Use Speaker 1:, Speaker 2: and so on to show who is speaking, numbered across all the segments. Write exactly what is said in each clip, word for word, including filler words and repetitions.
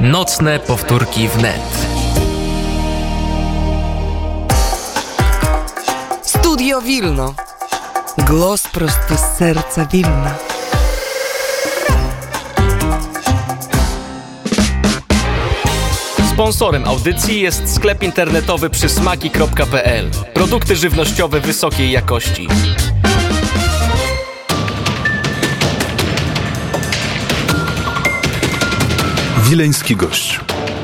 Speaker 1: Nocne powtórki wnet.
Speaker 2: Studio Wilno. Głos prosto z serca Wilna.
Speaker 1: Sponsorem audycji jest sklep internetowy przysmaki kropka pe el. Produkty żywnościowe wysokiej jakości.
Speaker 3: Wileński gość.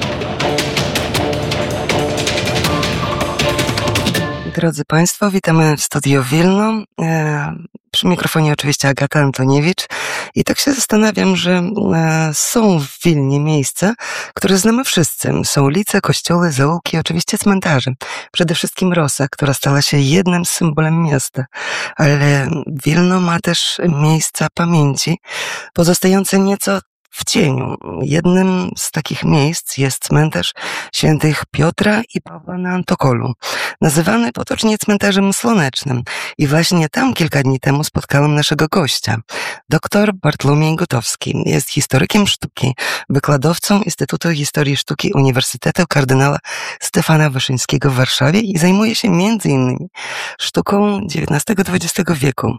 Speaker 2: Drodzy Państwo, witamy w Studio Wilno. E, przy mikrofonie oczywiście Agata Antoniewicz. I tak się zastanawiam, że e, są w Wilnie miejsca, które znamy wszyscy. Są ulice, kościoły, zaułki, oczywiście cmentarze. Przede wszystkim Rosa, która stała się jednym z symbolem miasta. Ale Wilno ma też miejsca pamięci, pozostające nieco w cieniu. Jednym z takich miejsc jest cmentarz świętych Piotra i Pawła na Antokolu, nazywany potocznie cmentarzem słonecznym. I właśnie tam kilka dni temu spotkałem naszego gościa. Doktor Bartłomiej Gotowski jest historykiem sztuki, wykładowcą Instytutu Historii Sztuki Uniwersytetu Kardynała Stefana Wyszyńskiego w Warszawie i zajmuje się między innymi sztuką dziewiętnastego dwudziestego wieku.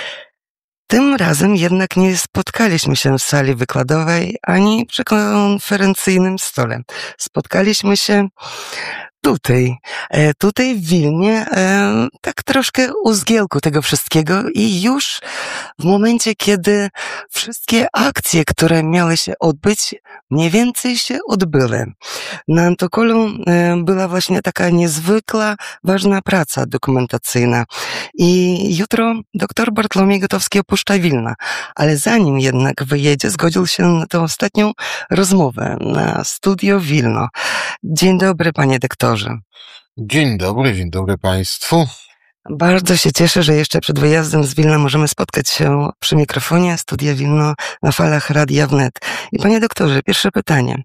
Speaker 2: Tym razem jednak nie spotkaliśmy się w sali wykładowej ani przy konferencyjnym stole. Spotkaliśmy się tutaj, tutaj w Wilnie, tak troszkę u zgiełku tego wszystkiego i już w momencie, kiedy wszystkie akcje, które miały się odbyć, mniej więcej się odbyły. Na Antokolu była właśnie taka niezwykła, ważna praca dokumentacyjna i jutro doktor Bartłomiej Gotowski opuszcza Wilna, ale zanim jednak wyjedzie, zgodził się na tę ostatnią rozmowę na Studio Wilno. Dzień dobry, panie doktorze.
Speaker 4: Dzień dobry, dzień dobry Państwu.
Speaker 2: Bardzo się cieszę, że jeszcze przed wyjazdem z Wilna możemy spotkać się przy mikrofonie Studia Wilno na falach Radia Wnet. I panie doktorze, pierwsze pytanie.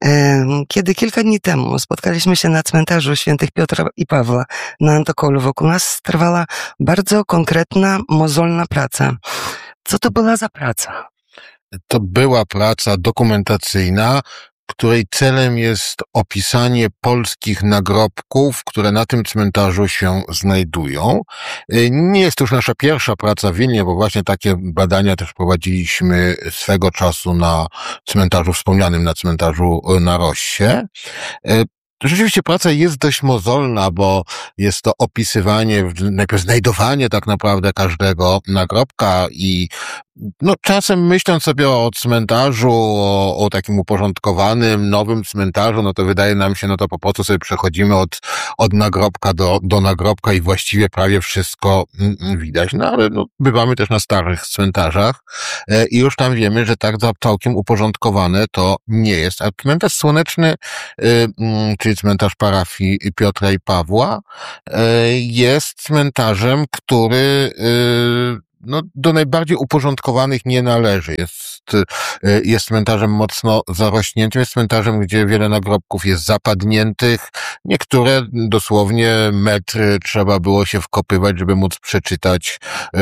Speaker 2: Kiedy kilka dni temu spotkaliśmy się na cmentarzu świętych Piotra i Pawła na Antokolu, wokół nas trwała bardzo konkretna, mozolna praca. Co to była za praca?
Speaker 4: To była praca dokumentacyjna, której celem jest opisanie polskich nagrobków, które na tym cmentarzu się znajdują. Nie jest to już nasza pierwsza praca w Wilnie, bo właśnie takie badania też prowadziliśmy swego czasu na cmentarzu, wspomnianym na cmentarzu na Rossie. Rzeczywiście praca jest dość mozolna, bo jest to opisywanie, najpierw znajdowanie tak naprawdę każdego nagrobka i no czasem myśląc sobie o cmentarzu, o, o takim uporządkowanym, nowym cmentarzu, no to wydaje nam się, no to po prostu sobie przechodzimy od, od nagrobka do, do nagrobka i właściwie prawie wszystko widać. No ale no, bywamy też na starych cmentarzach e, i już tam wiemy, że tak całkiem uporządkowane to nie jest. A cmentarz słoneczny, e, m, czyli cmentarz parafii Piotra i Pawła, e, jest cmentarzem, który e, no, do najbardziej uporządkowanych nie należy. Jest, jest cmentarzem mocno zarośniętym, jest cmentarzem, gdzie wiele nagrobków jest zapadniętych. Niektóre dosłownie metry trzeba było się wkopywać, żeby móc przeczytać,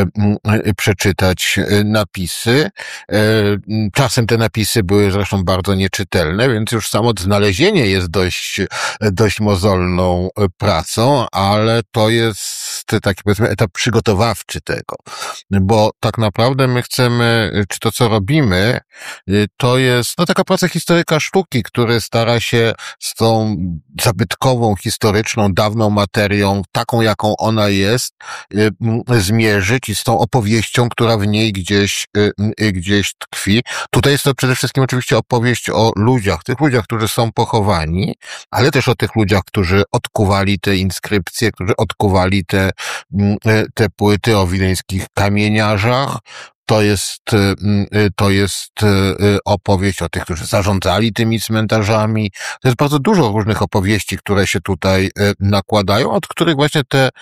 Speaker 4: przeczytać napisy. Czasem te napisy były zresztą bardzo nieczytelne, więc już samo znalezienie jest dość, dość mozolną pracą, ale to jest taki, powiedzmy, etap przygotowawczy tego. Bo tak naprawdę my chcemy, czy to co robimy, to jest no taka praca historyka sztuki, który stara się z tą zabytkową, historyczną, dawną materią, taką jaką ona jest, zmierzyć i z tą opowieścią, która w niej gdzieś, gdzieś tkwi. Tutaj jest to przede wszystkim oczywiście opowieść o ludziach, tych ludziach, którzy są pochowani, ale też o tych ludziach, którzy odkuwali te inskrypcje, którzy odkuwali te, te płyty o wileńskich kamieniarzach. To jest, to jest opowieść o tych, którzy zarządzali tymi cmentarzami. To jest bardzo dużo różnych opowieści, które się tutaj nakładają, od których właśnie te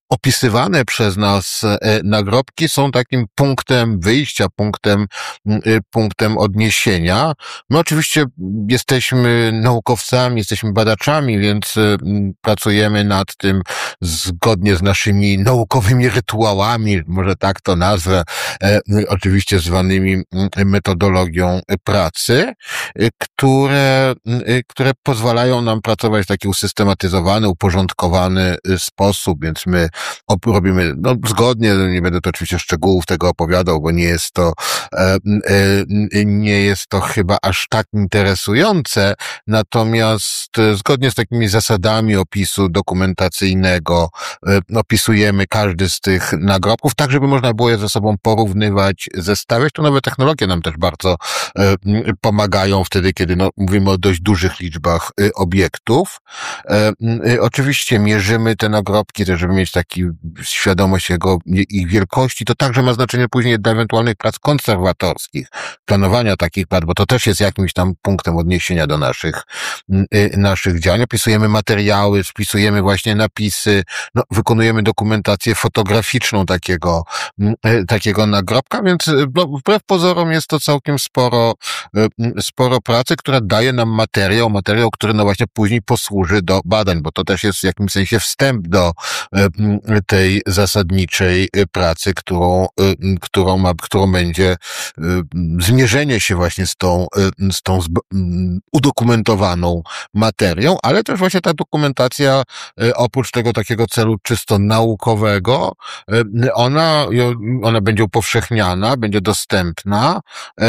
Speaker 4: opisywane przez nas nagrobki są takim punktem wyjścia, punktem, punktem odniesienia. My oczywiście jesteśmy naukowcami, jesteśmy badaczami, więc pracujemy nad tym zgodnie z naszymi naukowymi rytuałami, może tak to nazwę, oczywiście zwanymi metodologią pracy, które, które pozwalają nam pracować w taki usystematyzowany, uporządkowany sposób, więc my robimy, no zgodnie, nie będę to oczywiście szczegółów tego opowiadał, bo nie jest to, e, e, nie jest to chyba aż tak interesujące, natomiast zgodnie z takimi zasadami opisu dokumentacyjnego e, opisujemy każdy z tych nagrobków, tak żeby można było je ze sobą porównywać, zestawiać. To nowe technologie nam też bardzo e, pomagają wtedy, kiedy no, mówimy o dość dużych liczbach e, obiektów. E, e, oczywiście mierzymy te nagrobki, też żeby mieć taki świadomość jego, ich wielkości, to także ma znaczenie później dla ewentualnych prac konserwatorskich, planowania takich prac, bo to też jest jakimś tam punktem odniesienia do naszych, naszych działań. Opisujemy materiały, spisujemy właśnie napisy, no, wykonujemy dokumentację fotograficzną takiego, takiego nagrobka, więc no, wbrew pozorom jest to całkiem sporo, sporo pracy, która daje nam materiał, materiał, który no właśnie później posłuży do badań, bo to też jest w jakimś sensie wstęp do tej zasadniczej pracy, którą, którą ma, którą będzie zmierzenie się właśnie z tą, z tą udokumentowaną materią, ale też właśnie ta dokumentacja, oprócz tego takiego celu czysto naukowego, ona, ona będzie upowszechniana, będzie dostępna,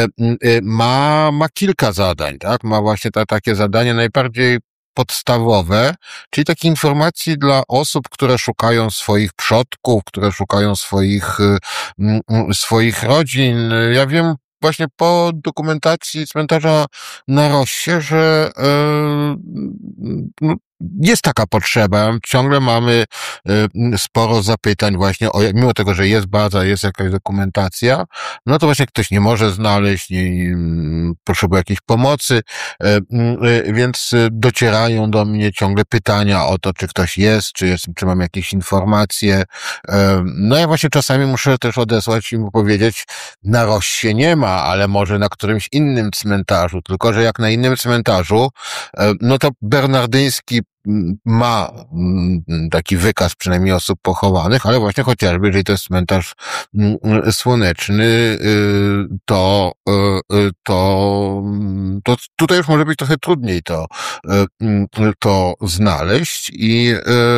Speaker 4: ma, ma kilka zadań, tak? Ma właśnie ta, takie zadanie najbardziej podstawowe, czyli takie informacji dla osób, które szukają swoich przodków, które szukają swoich, swoich rodzin. Ja wiem właśnie po dokumentacji cmentarza na Rossie, że yy, jest taka potrzeba. Ciągle mamy y, sporo zapytań właśnie, o, mimo tego, że jest baza, jest jakaś dokumentacja, no to właśnie ktoś nie może znaleźć, nie, nie, potrzebuje jakiejś pomocy, y, y, więc docierają do mnie ciągle pytania o to, czy ktoś jest, czy jest, czy mam jakieś informacje. Y, no ja właśnie czasami muszę też odesłać i mu powiedzieć, na Rossie nie ma, ale może na którymś innym cmentarzu, tylko że jak na innym cmentarzu, y, no to bernardyński ma taki wykaz przynajmniej osób pochowanych, ale właśnie chociażby, jeżeli to jest cmentarz słoneczny, to, to, to tutaj już może być trochę trudniej to, to znaleźć i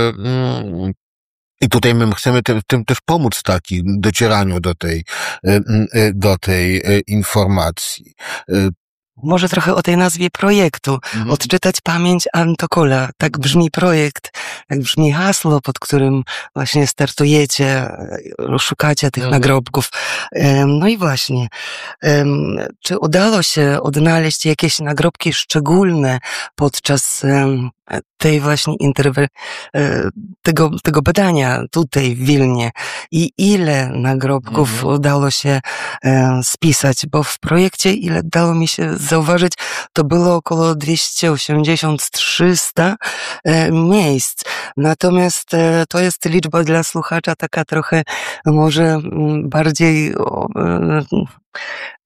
Speaker 4: I tutaj my chcemy tym, tym też pomóc w takim docieraniu do tej, do tej informacji.
Speaker 2: Może trochę o tej nazwie projektu. Mhm. Odczytać pamięć Antokula. Tak brzmi projekt, tak brzmi hasło, pod którym właśnie startujecie, szukacie tych mhm. nagrobków. No i właśnie, czy udało się odnaleźć jakieś nagrobki szczególne podczas tej właśnie interwe- tego, tego badania tutaj w Wilnie i ile nagrobków mhm. udało się spisać, bo w projekcie, ile dało mi się zauważyć, to było około dwieście osiemdziesiąt do trzystu miejsc. Natomiast to jest liczba dla słuchacza taka trochę może bardziej